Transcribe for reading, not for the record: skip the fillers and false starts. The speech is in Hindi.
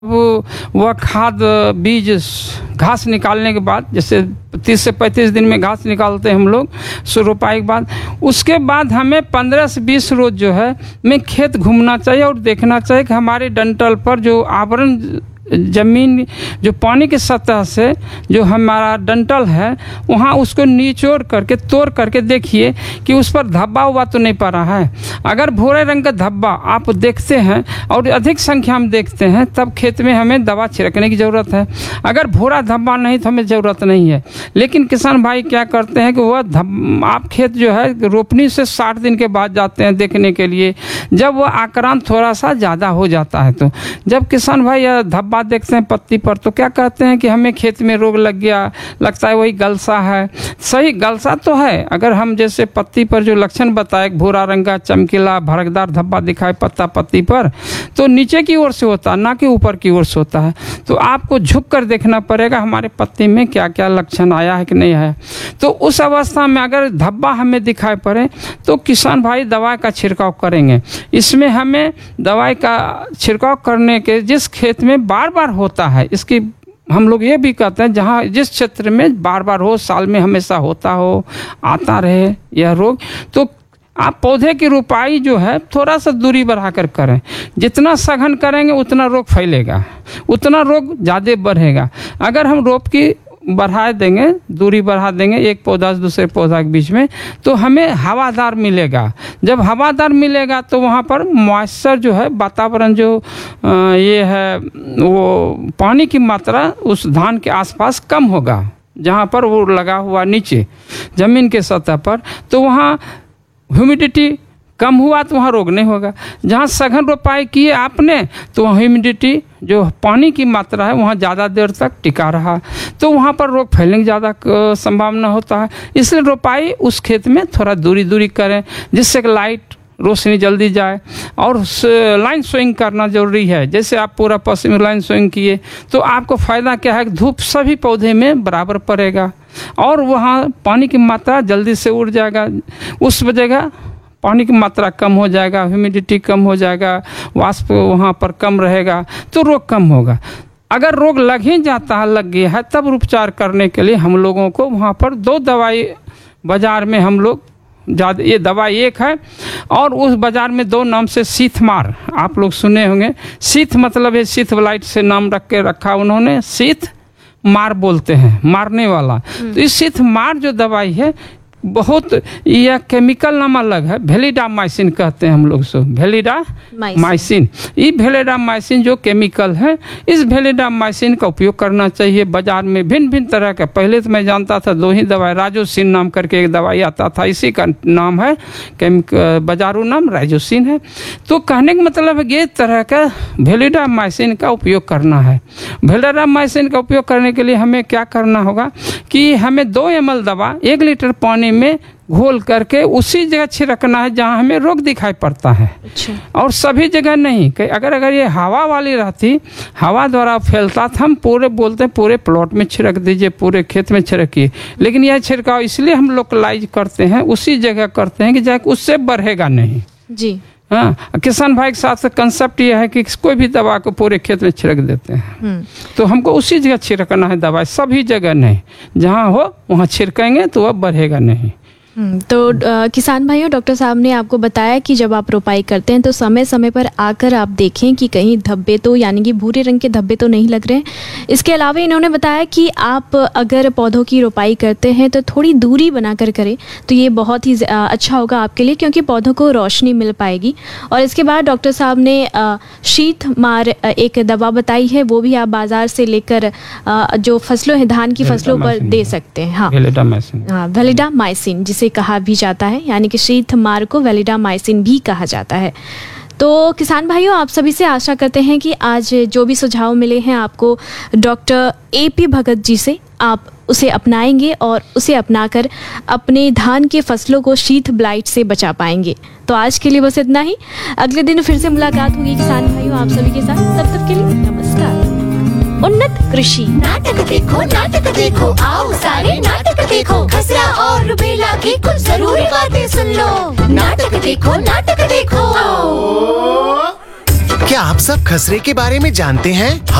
वो वह खाद बीज घास निकालने के बाद, जैसे 30 से 35 दिन में घास निकालते हैं हम लोग रोपाई के बाद, उसके बाद हमें 15 से 20 रोज जो है में खेत घूमना चाहिए और देखना चाहिए कि हमारे डंठल पर जो आवरण जमीन जो पानी की सतह से जो हमारा डंठल है वहाँ उसको निचोड़ करके तोड़ करके देखिए कि उस पर धब्बा हुआ तो नहीं पड़ा है। अगर भूरे रंग का धब्बा आप देखते हैं और अधिक संख्या में देखते हैं तब खेत में हमें दवा छिड़कने की ज़रूरत है। अगर भूरा धब्बा नहीं तो हमें ज़रूरत नहीं है। लेकिन किसान भाई क्या करते हैं कि वह आप खेत जो है रोपनी से 60 दिन के बाद जाते हैं देखने के लिए, जब वह आक्रांत थोड़ा सा ज़्यादा हो जाता है। तो जब किसान भाई यह धब्बा देखते हैं पत्ती पर तो क्या कहते हैं कि हमें खेत में रोग लग गया, लगता है वही गलसा है। सही गलसा तो है। अगर हम जैसे पत्ती पर जो लक्षण बताए, भूरा रंग का चमकीला भड़कदार धब्बा दिखाए पत्ती पर, तो नीचे की ओर से होता है, ना कि ऊपर की ओर से होता है। तो आपको झुक कर देखना पड़ेगा हमारे पत्ती में क्या क्या लक्षण आया है कि नहीं है। तो उस अवस्था में अगर धब्बा हमें दिखाई पड़े तो किसान भाई दवाई का छिड़काव करेंगे। इसमें हमें दवाई का छिड़काव करने के जिस खेत में बार बार होता है, इसकी हम लोग ये भी कहते हैं जहाँ जिस क्षेत्र में बार बार हो, साल में हमेशा होता हो, आता रहे यह रोग, तो आप पौधे की रोपाई जो है थोड़ा सा दूरी बढ़ाकर करें। जितना सघन करेंगे उतना रोग फैलेगा, उतना रोग ज़्यादा बढ़ेगा। अगर हम रोप की बढ़ा देंगे, दूरी बढ़ा देंगे एक पौधा से दूसरे पौधा के बीच में, तो हमें हवादार मिलेगा। जब हवादार मिलेगा तो वहाँ पर मॉइस्चर जो है, वातावरण जो ये है, वो पानी की मात्रा उस धान के आसपास कम होगा। जहाँ पर वो लगा हुआ नीचे ज़मीन के सतह पर, तो वहाँ ह्यूमिडिटी कम हुआ तो वहाँ रोग नहीं होगा। जहाँ सघन रोपाई किए आपने तो वहाँ ह्यूमिडिटी जो पानी की मात्रा है वहाँ ज़्यादा देर तक टिका रहा, तो वहाँ पर रोग फैलने की ज़्यादा संभावना होता है। इसलिए रोपाई उस खेत में थोड़ा दूरी करें, जिससे कि लाइट रोशनी जल्दी जाए। और लाइन सोइंग करना ज़रूरी है। जैसे आप पूरा पश्चिमी लाइन सोइंग किए तो आपको फ़ायदा क्या है, धूप सभी पौधे में बराबर पड़ेगा और वहाँ पानी की मात्रा जल्दी से उड़ जाएगा। उस जगह पानी की मात्रा कम हो जाएगा, ह्यूमिडिटी कम हो जाएगा, वाष्प वहाँ पर कम रहेगा, तो रोग कम होगा। अगर रोग लग ही जाता है, लग गया है, तब उपचार करने के लिए हम लोगों को वहाँ पर 2 दवाई बाज़ार में हम लोग ज़्यादा, ये दवाई एक है और उस बाज़ार में 2 नाम से शीथमार आप लोग सुने होंगे। शीथ मतलब है शीथ ब्लाइट से नाम रख के रखा उन्होंने, शीथ मार बोलते हैं, मारने वाला। तो इस शीथ मार जो दवाई है बहुत, यह केमिकल नाम अलग है, वेलिडामाइसिन कहते हैं हम लोग सो, वेलिडामाइसिन। ये वेलिडामाइसिन जो केमिकल है, इस वेलिडामाइसिन का उपयोग करना चाहिए। बाजार में भिन्न तरह का, पहले तो मैं जानता था 2 ही दवाई, राजोसिन नाम करके एक दवाई आता था, इसी का नाम है, बाजारू नाम राजोसिन है। तो कहने का मतलब है ये तरह का वेलिडामाइसिन का उपयोग करना है। वेलिडामाइसिन का उपयोग करने के लिए हमें क्या करना होगा कि हमें 2 ml दवा 1 लीटर पानी में घोल करके उसी जगह छिड़कना है जहाँ हमें रोग दिखाई पड़ता है। अच्छा। और सभी जगह नहीं, अगर ये हवा वाली रहती, हवा द्वारा फैलता था, हम पूरे बोलते हैं पूरे प्लॉट में छिड़क दीजिए, पूरे खेत में छिड़किए। लेकिन यह छिड़काव इसलिए हम लोकलाइज करते हैं, उसी जगह करते हैं कि जाके उससे बढ़ेगा नहीं जी। हाँ, किसान भाई के साथ कंसेप्ट ये है कि कोई भी दवा को पूरे खेत में छिड़क देते हैं, तो हमको उसी जगह छिड़कना है दवाई, सभी जगह नहीं। जहाँ हो वहाँ छिड़केंगे तो वह बढ़ेगा नहीं। तो किसान भाइयों, डॉक्टर साहब ने आपको बताया कि जब आप रोपाई करते हैं तो समय समय पर आकर आप देखें कि कहीं धब्बे तो, यानी कि भूरे रंग के धब्बे तो नहीं लग रहे हैं। इसके अलावा इन्होंने बताया कि आप अगर पौधों की रोपाई करते हैं तो थोड़ी दूरी बनाकर करें, तो ये बहुत ही अच्छा होगा आपके लिए, क्योंकि पौधों को रोशनी मिल पाएगी। और इसके बाद डॉक्टर साहब ने शीत मार एक दवा बताई है, वो भी आप बाज़ार से लेकर जो फसलों हैं, धान की फसलों पर दे सकते हैं। हाँ, वेलिडामाइसिन जिसे कहा भी जाता है, यानी कि शीत मार को वेलिडामाइसिन भी कहा जाता है। तो किसान भाइयों, आप सभी से आशा करते हैं कि आज जो भी सुझाव मिले हैं आपको डॉक्टर AP भगत जी से, आप उसे अपनाएंगे और उसे अपनाकर अपने धान के फसलों को शीत ब्लाइट से बचा पाएंगे। तो आज के लिए बस इतना ही। अगले दिन फिर से मुलाकात होगी किसान भाइयों आप सभी के साथ। तब तक के लिए नमस्कार। उन्नत कृषि नाटक देखो, आओ सारे नाटक देखो, खसरा और रुबेला की कुछ जरूरी बातें सुन लो। नाटक देखो। क्या आप सब खसरे के बारे में जानते हैं?